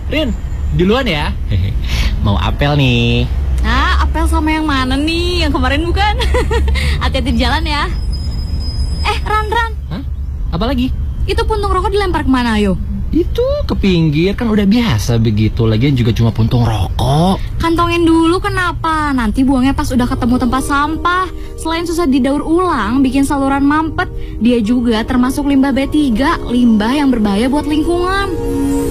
Rin, duluan ya. Mau apel nih. Nah, apel sama yang mana nih? Yang kemarin bukan? Hati-hati di jalan ya. Ran. Hah? Apa lagi? Itu puntung rokok dilempar kemana, ayo? Itu ke pinggir, kan udah biasa begitu. Lagian juga cuma puntung rokok. Kantongin dulu kenapa? Nanti buangnya pas udah ketemu tempat sampah. Selain susah didaur ulang, bikin saluran mampet, dia juga termasuk limbah B3, limbah yang berbahaya buat lingkungan.